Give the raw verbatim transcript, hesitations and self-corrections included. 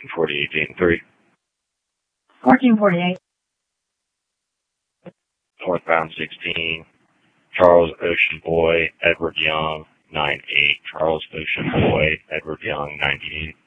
fourteen forty-eight, Dayton three. fourteen forty-eight. Northbound sixteen, Charles Ocean Boy, Edward Young, nine eight. Charles Ocean Boy, Edward Young, ninety-eight.